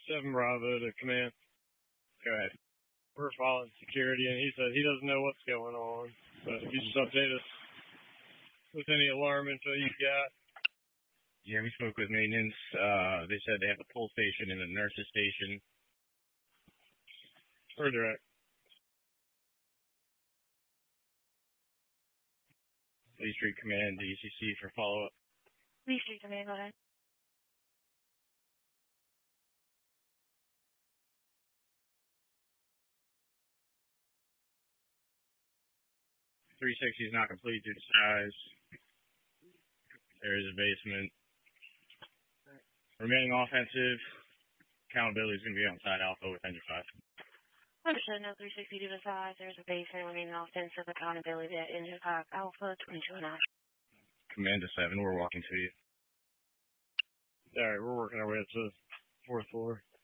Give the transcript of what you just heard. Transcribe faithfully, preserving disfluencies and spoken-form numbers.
seven Bravo to command. Go ahead. We're following security, and he said he doesn't know what's going on. But if you just update us with any alarm info you got. Yeah, we spoke with maintenance. Uh, they said they have a pull station and a nurse's station. Or direct. Lee Street Command, D C C for follow-up. Lee Street Command, go ahead. three sixty is not complete due to size. There is a basement. Remaining offensive. Accountability is going to be on side Alpha with engine five. Understood. No three sixty due to size. There's a basement. Remaining offensive. Accountability at engine five Alpha twenty-two and a half. Command to seven. We're walking to you. All right, we're working our way up to the fourth floor.